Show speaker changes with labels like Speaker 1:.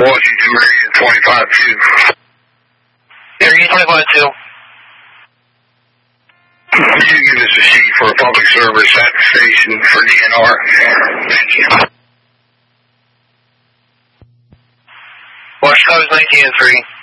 Speaker 1: Washington, Meridian 25-2.
Speaker 2: Meridian 25-2.
Speaker 1: Could you give us a sheet for a public service at the station for DNR? Thank you.
Speaker 2: Washington 19-3.